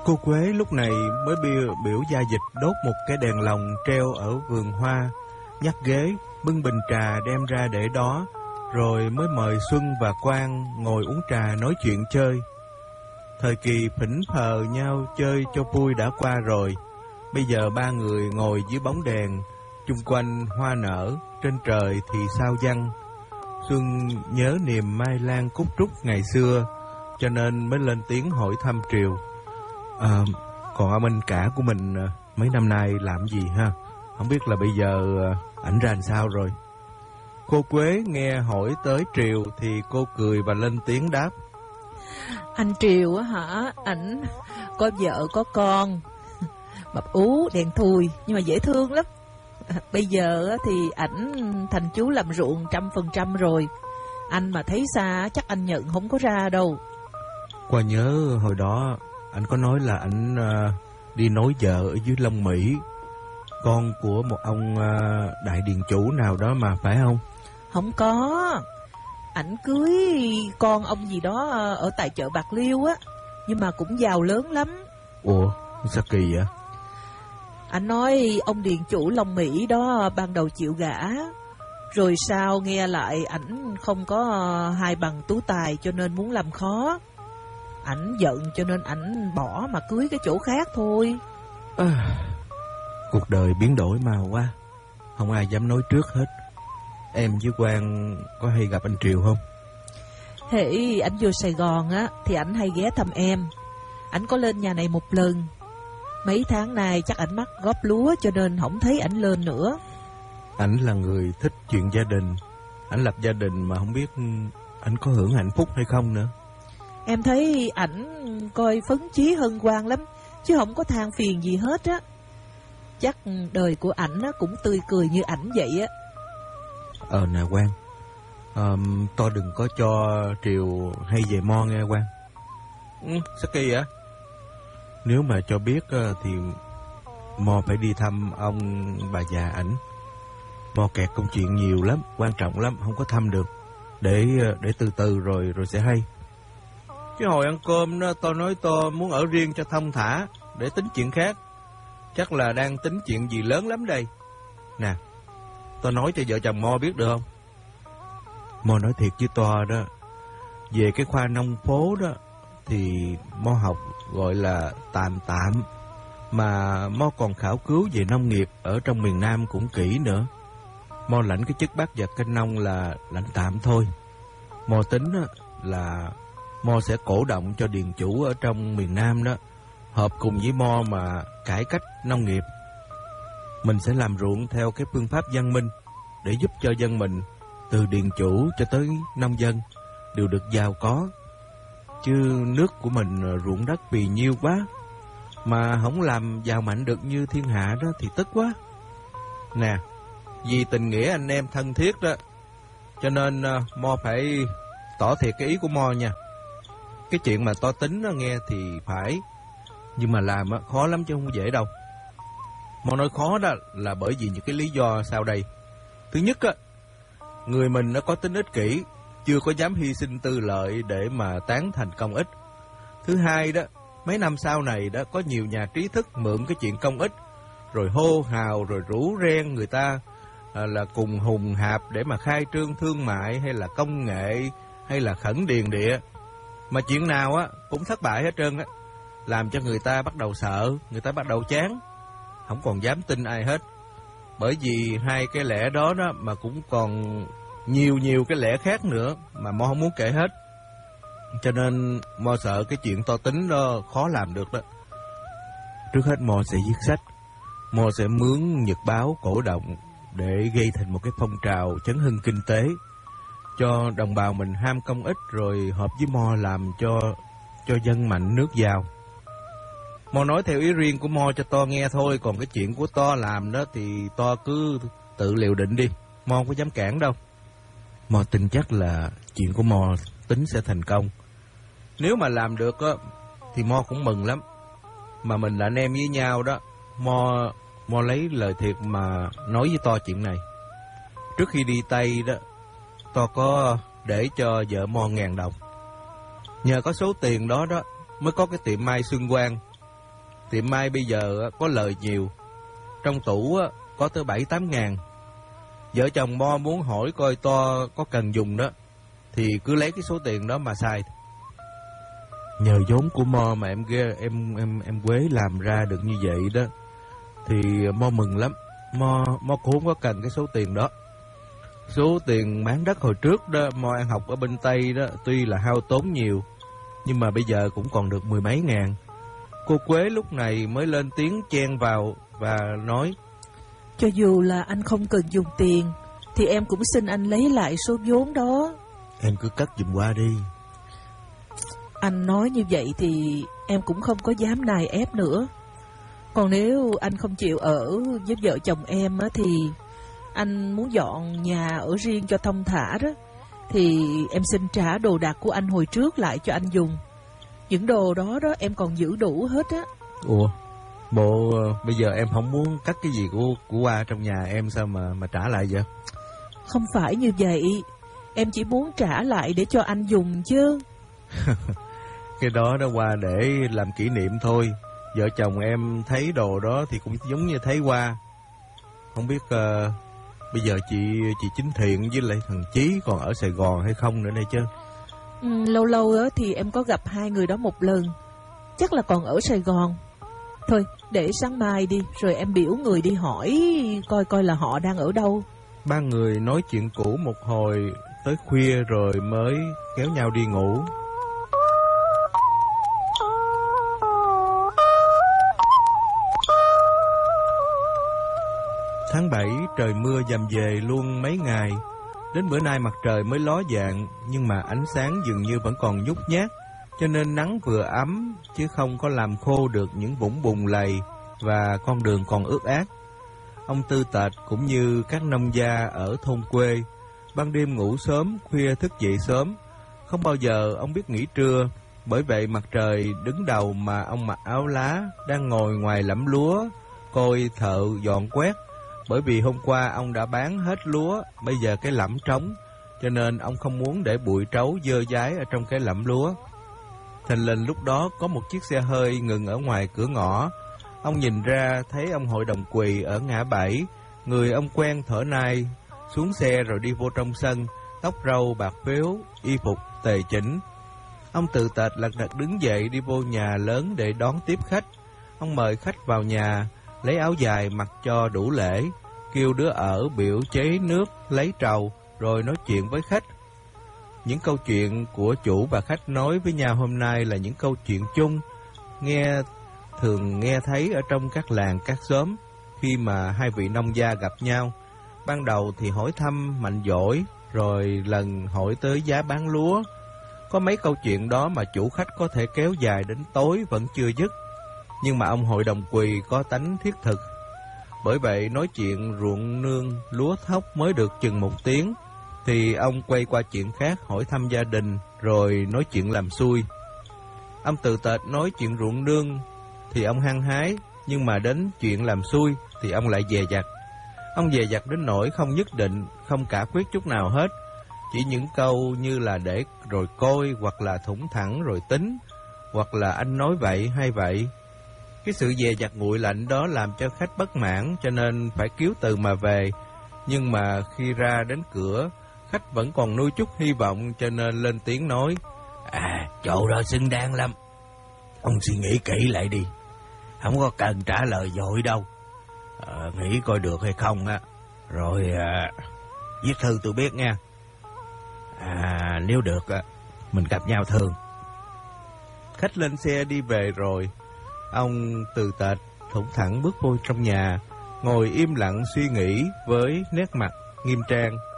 Cô Quế lúc này mới biểu gia dịch đốt một cái đèn lồng treo ở vườn hoa, nhắc ghế, bưng bình trà đem ra để đó, rồi mới mời Xuân và Quang ngồi uống trà nói chuyện chơi. Thời kỳ phỉnh phờ nhau chơi cho vui đã qua rồi. Bây giờ ba người ngồi dưới bóng đèn, chung quanh hoa nở, trên trời thì sao giăng. Xuân nhớ niềm mai lan cúc trúc ngày xưa, cho nên mới lên tiếng hỏi thăm Triều. Còn ông anh cả của mình mấy năm nay làm gì ha? Không biết là bây giờ ảnh ra làm sao rồi? Cô Quế nghe hỏi tới Triều thì cô cười và lên tiếng đáp. Anh Triều á hả? Ảnh có vợ có con, mập ú đen thui nhưng mà dễ thương lắm. Bây giờ thì ảnh thành chú làm ruộng 100% rồi. Anh mà thấy xa chắc anh nhận không có ra đâu. Qua nhớ hồi đó anh có nói là ảnh đi nối vợ ở dưới Long Mỹ, con của một ông đại điền chủ nào đó mà, phải không? Không có. Ảnh cưới con ông gì đó ở tại chợ Bạc Liêu á, nhưng mà cũng giàu lớn lắm. Ủa, sao kỳ vậy? Anh nói ông điền chủ Long Mỹ đó ban đầu chịu gả, rồi sao nghe lại ảnh không có hai bằng tú tài cho nên muốn làm khó. Ảnh giận cho nên ảnh bỏ mà cưới cái chỗ khác thôi. Cuộc đời biến đổi màu quá, không ai dám nói trước hết. Em với Quang có hay gặp anh Triều không? Hễ ảnh vô Sài Gòn á thì ảnh hay ghé thăm em. Ảnh có lên nhà này một lần. Mấy tháng nay chắc ảnh mắc góp lúa cho nên không thấy ảnh lên nữa. Ảnh là người thích chuyện gia đình. Ảnh lập gia đình mà không biết ảnh có hưởng hạnh phúc hay không nữa. Em thấy ảnh coi phấn chí hân hoan lắm, chứ không có than phiền gì hết á. Chắc đời của ảnh cũng tươi cười như ảnh vậy á. Nè Quang, tôi đừng có cho Triều hay về Mo nghe Quang. Sao kỳ vậy? Nếu mà cho biết thì Mo phải đi thăm ông bà già ảnh. Mo kẹt công chuyện nhiều lắm, quan trọng lắm, không có thăm được. Để từ từ rồi sẽ hay. Cái hồi ăn cơm đó tôi nói tôi muốn ở riêng cho thông thả, để tính chuyện khác. Chắc là đang tính chuyện gì lớn lắm đây. Nè, tôi nói cho vợ chồng Mo biết được không? Mo nói thiệt với tôi đó, về cái khoa nông phố đó thì Mo học gọi là tạm tạm, mà Mo còn khảo cứu về nông nghiệp ở trong miền Nam cũng kỹ nữa. Mo lãnh cái chức bác vật canh nông là lãnh tạm thôi. Mo tính là Mo sẽ cổ động cho điền chủ ở trong miền Nam đó hợp cùng với Mo mà cải cách nông nghiệp. Mình sẽ làm ruộng theo cái phương pháp văn minh để giúp cho dân mình, từ điền chủ cho tới nông dân, đều được giàu có. Chứ nước của mình ruộng đất phì nhiêu quá, mà không làm giàu mạnh được như thiên hạ đó thì tức quá. Nè, vì tình nghĩa anh em thân thiết đó, cho nên Mo phải tỏ thiệt cái ý của Mo nha. Cái chuyện mà to tính đó nghe thì phải, nhưng mà làm khó lắm chứ không dễ đâu. Mo nói khó đó là bởi vì những cái lý do sau đây. Thứ nhất á, người mình nó có tính ích kỷ, chưa có dám hy sinh tư lợi để mà tán thành công ích. Thứ hai đó, mấy năm sau này đã có nhiều nhà trí thức mượn cái chuyện công ích, rồi hô hào, rồi rủ ren người ta là cùng hùng hạp để mà khai trương thương mại hay là công nghệ hay là khẩn điền địa. Mà chuyện nào á cũng thất bại hết trơn á, làm cho người ta bắt đầu sợ, người ta bắt đầu chán, không còn dám tin ai hết. Bởi vì hai cái lẽ đó đó mà cũng còn nhiều cái lẽ khác nữa mà Mo không muốn kể hết. Cho nên Mo sợ cái chuyện to tính đó khó làm được đó. Trước hết Mo sẽ viết sách, Mo sẽ mướn nhật báo cổ động để gây thành một cái phong trào chấn hưng kinh tế, cho đồng bào mình ham công ích, rồi hợp với Mo làm cho dân mạnh nước giàu. Mo nói theo ý riêng của Mo cho to nghe thôi, còn cái chuyện của to làm đó thì to cứ tự liệu định đi, Mo không có dám cản đâu. Mo tin chắc là chuyện của Mo tính sẽ thành công. Nếu mà làm được á thì Mo cũng mừng lắm. Mà mình là anh em với nhau đó, Mo lấy lời thiệt mà nói với to chuyện này. Trước khi đi Tây đó, to có để cho vợ Mo 1.000 đồng. Nhờ có số tiền đó đó mới có cái tiệm mai Xuân Quang, Tiệm Mai bây giờ có lời nhiều. Trong tủ có tới 7-8 ngàn. Vợ chồng Mo muốn hỏi coi to có cần dùng đó, thì cứ lấy cái số tiền đó mà xài. Nhờ vốn của Mo mà em Quế làm ra được như vậy đó, thì Mo mừng lắm. Mo cũng không có cần cái số tiền đó. Số tiền bán đất hồi trước đó Mo ăn học ở bên Tây đó, tuy là hao tốn nhiều, nhưng mà bây giờ cũng còn được 10 mấy ngàn. Cô Quế lúc này mới lên tiếng chen vào và nói: Cho dù là anh không cần dùng tiền, thì em cũng xin anh lấy lại số vốn đó. Em cứ cất giùm qua đi. Anh nói như vậy thì em cũng không có dám nài ép nữa. Còn nếu anh không chịu ở với vợ chồng em á, thì anh muốn dọn nhà ở riêng cho thông thả đó, thì em xin trả đồ đạc của anh hồi trước lại cho anh dùng. Những đồ đó em còn giữ đủ hết á. Ủa, bộ bây giờ em không muốn cắt cái gì của Hoa trong nhà em sao mà trả lại vậy? Không phải như vậy, em chỉ muốn trả lại để cho anh dùng chứ. Cái đó Hoa để làm kỷ niệm thôi. Vợ chồng em thấy đồ đó thì cũng giống như thấy Hoa. Không biết bây giờ chị Chính Thiện với lại thằng Chí còn ở Sài Gòn hay không nữa đây chứ? Lâu lâu thì em có gặp hai người đó một lần. Chắc là còn ở Sài Gòn. Thôi để sáng mai đi, rồi em biểu người đi hỏi coi là họ đang ở đâu. Ba người nói chuyện cũ một hồi tới khuya rồi mới kéo nhau đi ngủ. Tháng 7 trời mưa dầm về luôn mấy ngày. Đến bữa nay mặt trời mới ló dạng, nhưng mà ánh sáng dường như vẫn còn nhút nhát, cho nên nắng vừa ấm chứ không có làm khô được những vũng bùn lầy và con đường còn ướt át. Ông Tư Tệt cũng như các nông gia ở thôn quê, ban đêm ngủ sớm, khuya thức dậy sớm, không bao giờ ông biết nghỉ trưa. Bởi vậy mặt trời đứng đầu mà ông mặc áo lá, đang ngồi ngoài lẫm lúa, coi thợ dọn quét. Bởi vì hôm qua ông đã bán hết lúa, bây giờ cái lẫm trống, cho nên ông không muốn để bụi trấu dơ dái ở trong cái lẫm lúa. Thình lình lúc đó có một chiếc xe hơi ngừng ở ngoài cửa ngõ. Ông nhìn ra thấy ông hội đồng quỳ ở ngã bảy, người ông quen thở nai, xuống xe rồi đi vô trong sân, tóc râu bạc phếu, y phục tề chỉnh. Ông Từ Tệt lật đật đứng dậy đi vô nhà lớn để đón tiếp khách. Ông mời khách vào nhà, lấy áo dài mặc cho đủ lễ, kêu đứa ở biểu chế nước, lấy trầu, rồi nói chuyện với khách. Những câu chuyện của chủ và khách nói với nhau hôm nay là những câu chuyện chung, thường nghe thấy ở trong các làng các xóm khi mà hai vị nông gia gặp nhau. Ban đầu thì hỏi thăm mạnh giỏi, rồi lần hỏi tới giá bán lúa. Có mấy câu chuyện đó mà chủ khách có thể kéo dài đến tối vẫn chưa dứt. Nhưng mà ông hội đồng quỳ có tánh thiết thực, bởi vậy nói chuyện ruộng nương lúa thóc mới được chừng 1 tiếng, thì ông quay qua chuyện khác, hỏi thăm gia đình, rồi nói chuyện làm xui. Ông Từ Tệt nói chuyện ruộng nương thì ông hăng hái, nhưng mà đến chuyện làm xui thì ông lại dè dặt. Ông dè dặt đến nỗi không nhất định, không cả quyết chút nào hết. Chỉ những câu như là để rồi coi, hoặc là thủng thẳng rồi tính, hoặc là anh nói vậy hay vậy. Cái sự dè dặt nguội lạnh đó làm cho khách bất mãn, cho nên phải kiếu từ mà về. Nhưng mà khi ra đến cửa, khách vẫn còn nuôi chút hy vọng, cho nên lên tiếng nói: chỗ đó xứng đáng lắm. Ông suy nghĩ kỹ lại đi, không có cần trả lời vội đâu. Nghĩ coi được hay không á, rồi viết thư tôi biết nha. Nếu được mình gặp nhau thường. Khách lên xe đi về rồi. Ông Từ Tệt thủng thẳng bước vô trong nhà, ngồi im lặng suy nghĩ với nét mặt nghiêm trang.